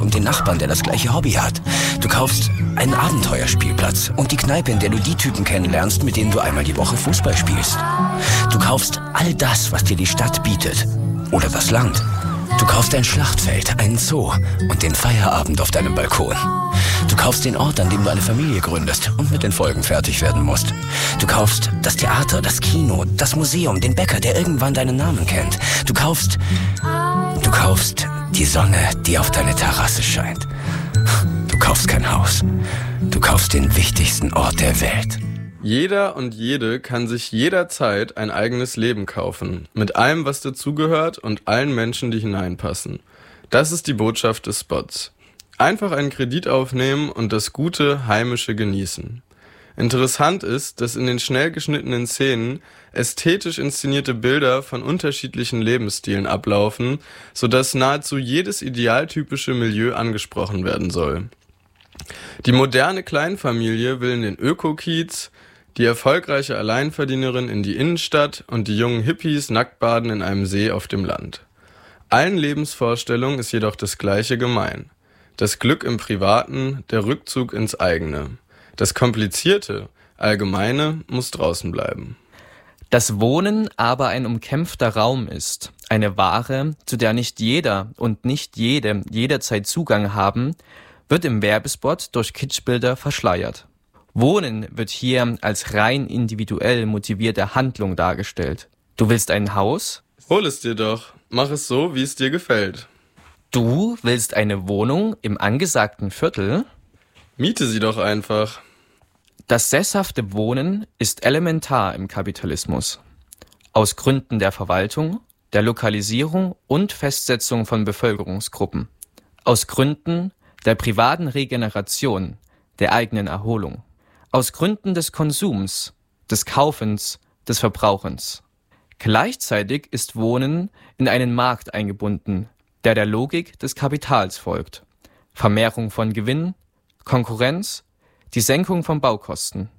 und den Nachbarn, der das gleiche Hobby hat. Du kaufst einen Abenteuerspielplatz und die Kneipe, in der du die Typen kennenlernst, mit denen du einmal die Woche Fußball spielst. Du kaufst all das, was dir die Stadt bietet. Oder das Land. Du kaufst ein Schlachtfeld, einen Zoo und den Feierabend auf deinem Balkon. Du kaufst den Ort, an dem du eine Familie gründest und mit den Folgen fertig werden musst. Du kaufst das Theater, das Kino, das Museum, den Bäcker, der irgendwann deinen Namen kennt. Du kaufst die Sonne, die auf deine Terrasse scheint. Du kaufst kein Haus. Du kaufst den wichtigsten Ort der Welt. Jeder und jede kann sich jederzeit ein eigenes Leben kaufen. Mit allem, was dazugehört und allen Menschen, die hineinpassen. Das ist die Botschaft des Spots. Einfach einen Kredit aufnehmen und das gute Heimische genießen. Interessant ist, dass in den schnell geschnittenen Szenen ästhetisch inszenierte Bilder von unterschiedlichen Lebensstilen ablaufen, sodass nahezu jedes idealtypische Milieu angesprochen werden soll. Die moderne Kleinfamilie will in den Öko-Kiez, die erfolgreiche Alleinverdienerin in die Innenstadt und die jungen Hippies nackt baden in einem See auf dem Land. Allen Lebensvorstellungen ist jedoch das Gleiche gemein. Das Glück im Privaten, der Rückzug ins Eigene. Das Komplizierte, Allgemeine muss draußen bleiben. Dass Wohnen aber ein umkämpfter Raum ist, eine Ware, zu der nicht jeder und nicht jede jederzeit Zugang haben, wird im Werbespot durch Kitschbilder verschleiert. Wohnen wird hier als rein individuell motivierte Handlung dargestellt. Du willst ein Haus? Hol es dir doch. Mach es so, wie es dir gefällt. Du willst eine Wohnung im angesagten Viertel? Miete sie doch einfach. Das sesshafte Wohnen ist elementar im Kapitalismus. Aus Gründen der Verwaltung, der Lokalisierung und Festsetzung von Bevölkerungsgruppen. Aus Gründen der privaten Regeneration, der eigenen Erholung. Aus Gründen des Konsums, des Kaufens, des Verbrauchens. Gleichzeitig ist Wohnen in einen Markt eingebunden, der Logik des Kapitals folgt. Vermehrung von Gewinn, Konkurrenz, die Senkung von Baukosten.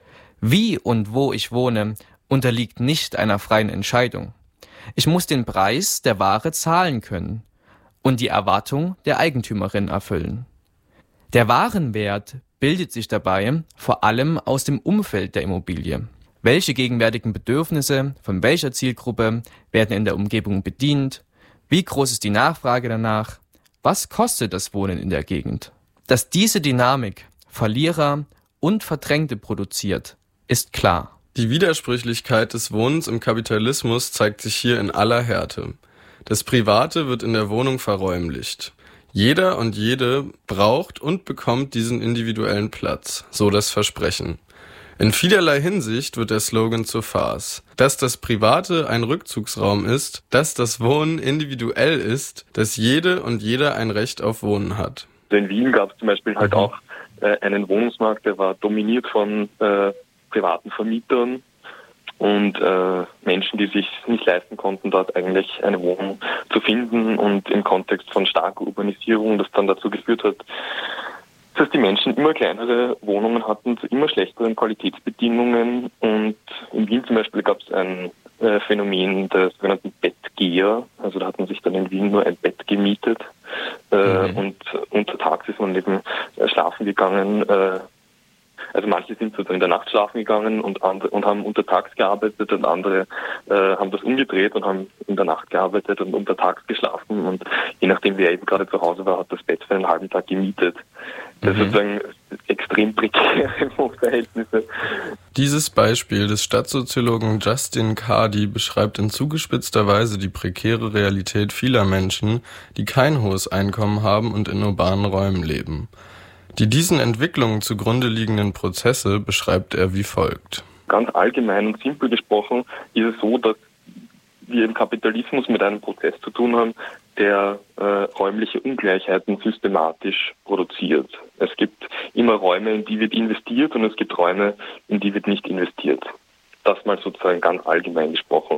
Wie und wo ich wohne, unterliegt nicht einer freien Entscheidung. Ich muss den Preis der Ware zahlen können und die Erwartung der Eigentümerin erfüllen. Der Warenwert bildet sich dabei vor allem aus dem Umfeld der Immobilie. Welche gegenwärtigen Bedürfnisse von welcher Zielgruppe werden in der Umgebung bedient? Wie groß ist die Nachfrage danach? Was kostet das Wohnen in der Gegend? Dass diese Dynamik Verlierer und Verdrängte produziert, ist klar. Die Widersprüchlichkeit des Wohnens im Kapitalismus zeigt sich hier in aller Härte. Das Private wird in der Wohnung verräumlicht. Jeder und jede braucht und bekommt diesen individuellen Platz, so das Versprechen. In vielerlei Hinsicht wird der Slogan zur Farce. Dass das Private ein Rückzugsraum ist, dass das Wohnen individuell ist, dass jede und jeder ein Recht auf Wohnen hat. In Wien gab es zum Beispiel halt auch einen Wohnungsmarkt, der war dominiert von privaten Vermietern und Menschen, die sich nicht leisten konnten, dort eigentlich eine Wohnung zu finden, und im Kontext von starker Urbanisierung, das dann dazu geführt hat, dass die Menschen immer kleinere Wohnungen hatten, zu immer schlechteren Qualitätsbedingungen. Und in Wien zum Beispiel gab es ein Phänomen der sogenannten Bettgeher. Also da hat man sich dann in Wien nur ein Bett gemietet und untertags ist man eben schlafen gegangen. Also manche sind sozusagen in der Nacht schlafen gegangen und haben untertags gearbeitet, und andere haben das umgedreht und haben in der Nacht gearbeitet und untertags geschlafen, und je nachdem, wer eben gerade zu Hause war, hat das Bett für einen halben Tag gemietet. Das ist sozusagen extrem prekäre Wohnverhältnisse. Dieses Beispiel des Stadtsoziologen Justin Cardy beschreibt in zugespitzter Weise die prekäre Realität vieler Menschen, die kein hohes Einkommen haben und in urbanen Räumen leben. Die diesen Entwicklungen zugrunde liegenden Prozesse beschreibt er wie folgt. Ganz allgemein und simpel gesprochen ist es so, dass wir im Kapitalismus mit einem Prozess zu tun haben, der räumliche Ungleichheiten systematisch produziert. Es gibt immer Räume, in die wird investiert, und es gibt Räume, in die wird nicht investiert. Das mal sozusagen ganz allgemein gesprochen.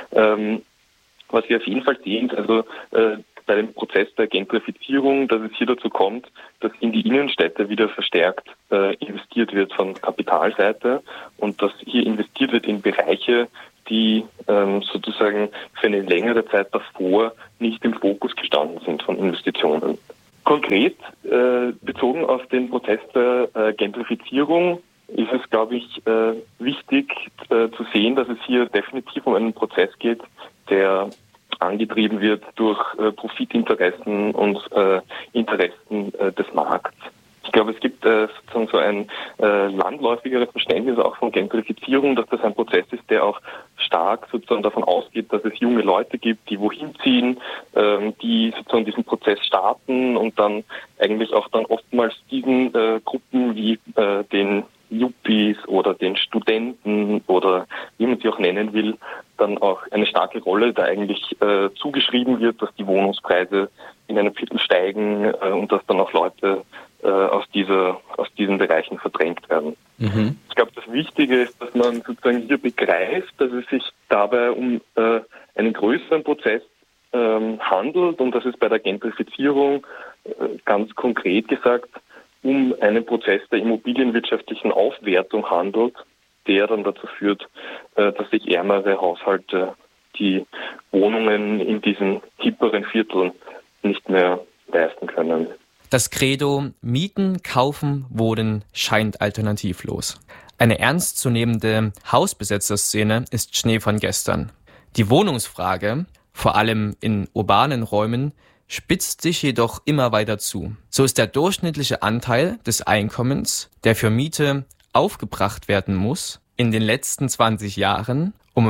Was wir auf jeden Fall sehen, also bei dem Prozess der Gentrifizierung, dass es hier dazu kommt, dass in die Innenstädte wieder verstärkt investiert wird von Kapitalseite, und dass hier investiert wird in Bereiche, die sozusagen für eine längere Zeit davor nicht im Fokus gestanden sind von Investitionen. Konkret bezogen auf den Prozess der Gentrifizierung ist es, glaube ich, wichtig zu sehen, dass es hier definitiv um einen Prozess geht, der angetrieben wird durch Profitinteressen und Interessen des Markts. Ich glaube, es gibt sozusagen so ein landläufigeres Verständnis auch von Gentrifizierung, dass das ein Prozess ist, der auch stark sozusagen davon ausgeht, dass es junge Leute gibt, die wohin ziehen, die sozusagen diesen Prozess starten und dann eigentlich auch dann oftmals diesen Gruppen wie den Yuppies oder den Studenten oder wie man sie auch nennen will, dann auch eine starke Rolle da eigentlich zugeschrieben wird, dass die Wohnungspreise in einem Viertel steigen und dass dann auch Leute aus diesen Bereichen verdrängt werden. Mhm. Ich glaube, das Wichtige ist, dass man sozusagen hier begreift, dass es sich dabei um einen größeren Prozess handelt und dass es bei der Gentrifizierung ganz konkret gesagt um einen Prozess der immobilienwirtschaftlichen Aufwertung handelt, der dann dazu führt, dass sich ärmere Haushalte die Wohnungen in diesen hipperen Vierteln nicht mehr leisten können. Das Credo Mieten, Kaufen, Wohnen scheint alternativlos. Eine ernstzunehmende Hausbesetzerszene ist Schnee von gestern. Die Wohnungsfrage, vor allem in urbanen Räumen, spitzt sich jedoch immer weiter zu. So ist der durchschnittliche Anteil des Einkommens, der für Miete aufgebracht werden muss, in den letzten 20 Jahren um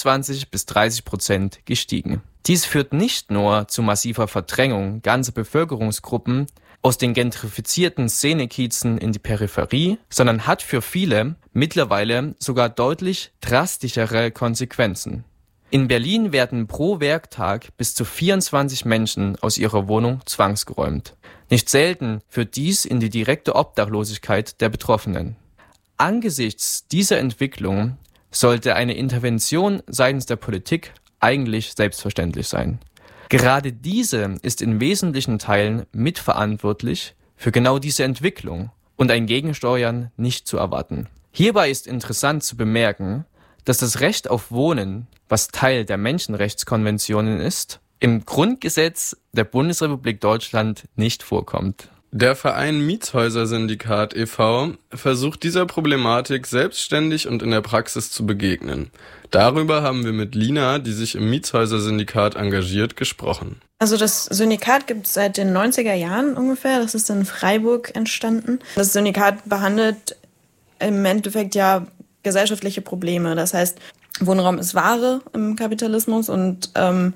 25-30% gestiegen. Dies führt nicht nur zu massiver Verdrängung ganzer Bevölkerungsgruppen aus den gentrifizierten Szenekiezen in die Peripherie, sondern hat für viele mittlerweile sogar deutlich drastischere Konsequenzen. In Berlin werden pro Werktag bis zu 24 Menschen aus ihrer Wohnung zwangsgeräumt. Nicht selten führt dies in die direkte Obdachlosigkeit der Betroffenen. Angesichts dieser Entwicklung sollte eine Intervention seitens der Politik eigentlich selbstverständlich sein. Gerade diese ist in wesentlichen Teilen mitverantwortlich für genau diese Entwicklung und ein Gegensteuern nicht zu erwarten. Hierbei ist interessant zu bemerken, dass das Recht auf Wohnen, was Teil der Menschenrechtskonventionen ist, im Grundgesetz der Bundesrepublik Deutschland nicht vorkommt. Der Verein Mietshäuser-Syndikat e.V. versucht dieser Problematik selbstständig und in der Praxis zu begegnen. Darüber haben wir mit Lina, die sich im Mietshäuser-Syndikat engagiert, gesprochen. Also das Syndikat gibt es seit den 90er Jahren ungefähr. Das ist in Freiburg entstanden. Das Syndikat behandelt im Endeffekt ja gesellschaftliche Probleme. Das heißt, Wohnraum ist Ware im Kapitalismus und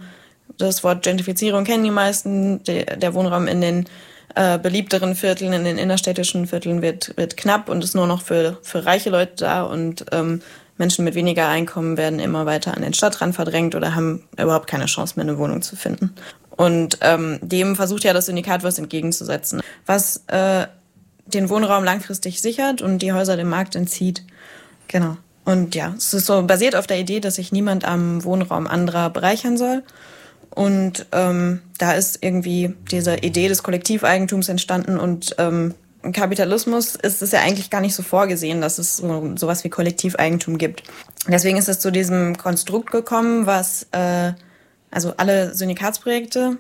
das Wort Gentrifizierung kennen die meisten. Der Wohnraum in den beliebteren Vierteln, in den innerstädtischen Vierteln wird knapp und ist nur noch für reiche Leute da und Menschen mit weniger Einkommen werden immer weiter an den Stadtrand verdrängt oder haben überhaupt keine Chance mehr, eine Wohnung zu finden. Und dem versucht ja das Syndikat was entgegenzusetzen, was den Wohnraum langfristig sichert und die Häuser dem Markt entzieht. Genau. Und ja, es ist so basiert auf der Idee, dass sich niemand am Wohnraum anderer bereichern soll. Und da ist irgendwie diese Idee des Kollektiveigentums entstanden und im Kapitalismus ist es ja eigentlich gar nicht so vorgesehen, dass es sowas wie Kollektiveigentum gibt. Deswegen ist es zu diesem Konstrukt gekommen, was also alle Syndikatsprojekte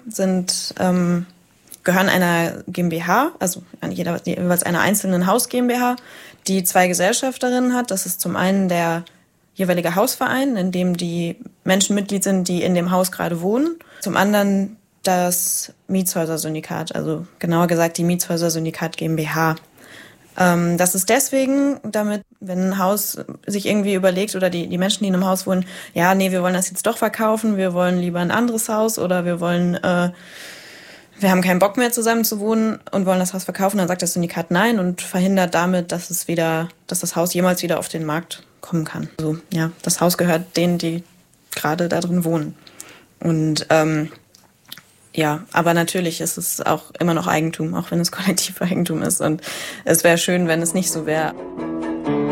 gehören einer GmbH, also jeweils einer einzelnen Haus GmbH, die 2 Gesellschafterinnen hat. Das ist zum einen der jeweilige Hausverein, in dem die Menschen Mitglied sind, die in dem Haus gerade wohnen. Zum anderen das Mietshäuser-Syndikat, also genauer gesagt die Mietshäuser-Syndikat GmbH. Das ist deswegen, damit, wenn ein Haus sich irgendwie überlegt oder die Menschen, die in einem Haus wohnen, ja, nee, wir wollen das jetzt doch verkaufen, wir wollen lieber ein anderes Haus oder wir haben keinen Bock mehr zusammen zu wohnen und wollen das Haus verkaufen, dann sagt das Syndikat nein und verhindert damit, dass das Haus jemals wieder auf den Markt kommen kann. Also ja, das Haus gehört denen, die gerade da drin wohnen. Und ja, aber natürlich ist es auch immer noch Eigentum, auch wenn es Kollektiveigentum ist. Und es wäre schön, wenn es nicht so wäre.